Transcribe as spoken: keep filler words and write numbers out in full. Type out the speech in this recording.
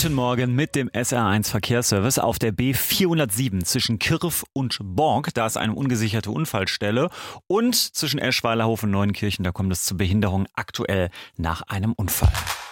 Guten Morgen mit dem S R eins Verkehrsservice auf der B vierhundertsieben zwischen Kirf und Borg. Da ist eine ungesicherte Unfallstelle. Und zwischen Eschweilerhof und Neuenkirchen, da kommt es zu Behinderung aktuell nach einem Unfall.